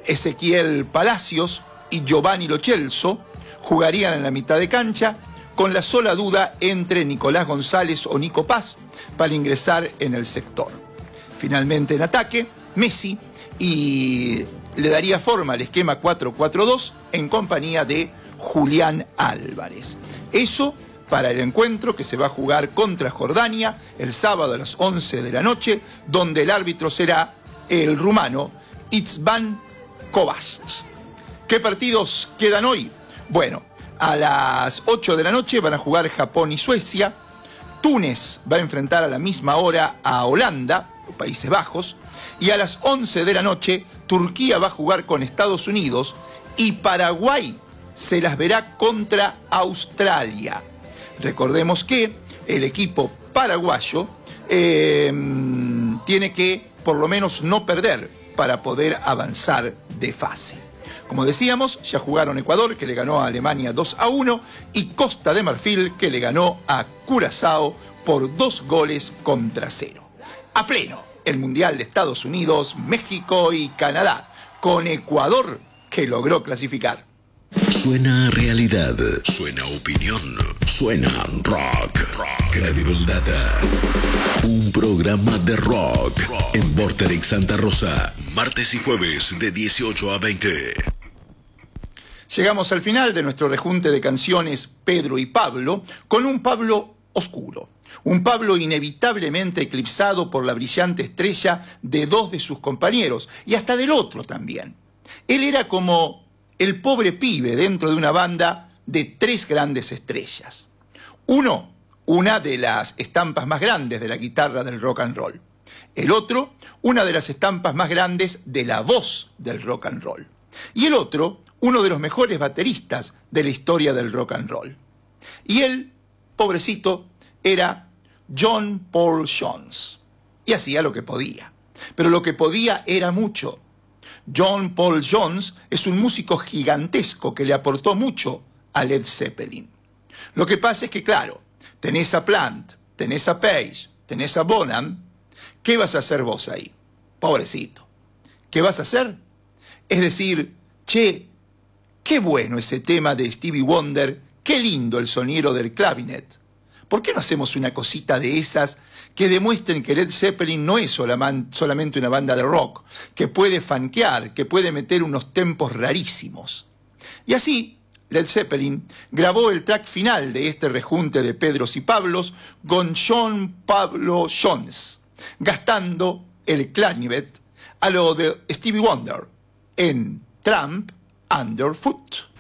Ezequiel Palacios y Giovanni Lo Celso jugarían en la mitad de cancha, con la sola duda entre Nicolás González o Nico Paz para ingresar en el sector. Finalmente en ataque, Messi, y le daría forma al esquema 4-4-2 en compañía de Julián Álvarez. Eso para el encuentro que se va a jugar contra Jordania el sábado a las 11 de la noche, donde el árbitro será el rumano Itzvan Kovacs. ¿Qué partidos quedan hoy? Bueno, a las 8 de la noche van a jugar Japón y Suecia. Túnez va a enfrentar a la misma hora a Holanda, Países Bajos. Y a las 11 de la noche, Turquía va a jugar con Estados Unidos y Paraguay se las verá contra Australia. Recordemos que el equipo paraguayo tiene que por lo menos no perder para poder avanzar de fase. Como decíamos, ya jugaron Ecuador, que le ganó a Alemania 2-1, y Costa de Marfil, que le ganó a Curazao por 2-0. A pleno el Mundial de Estados Unidos, México y Canadá, con Ecuador, que logró clasificar. Suena realidad, suena opinión, suena rock. Credible Data. Un programa de rock en Vorterix Santa Rosa, martes y jueves de 18 a 20. Llegamos al final de nuestro rejunte de canciones Pedro y Pablo, con un Pablo oscuro. Un Pablo inevitablemente eclipsado por la brillante estrella de dos de sus compañeros, y hasta del otro también. Él era como el pobre pibe dentro de una banda de tres grandes estrellas. Uno, una de las estampas más grandes de la guitarra del rock and roll. El otro, una de las estampas más grandes de la voz del rock and roll. Y el otro, uno de los mejores bateristas de la historia del rock and roll. Y él, pobrecito, era John Paul Jones. Y hacía lo que podía. Pero lo que podía era mucho. John Paul Jones es un músico gigantesco que le aportó mucho a Led Zeppelin. Lo que pasa es que, claro, tenés a Plant, tenés a Page, tenés a Bonham. ¿Qué vas a hacer vos ahí? Pobrecito. ¿Qué vas a hacer? Es decir, che, qué bueno ese tema de Stevie Wonder, qué lindo el sonido del clavinet. ¿Por qué no hacemos una cosita de esas que demuestren que Led Zeppelin no es solamente una banda de rock, que puede funkear, que puede meter unos tempos rarísimos? Y así, Led Zeppelin grabó el track final de este rejunte de Pedros y Pablos con John Pablo Jones, gastando el clarinet a lo de Stevie Wonder en Tramp Underfoot.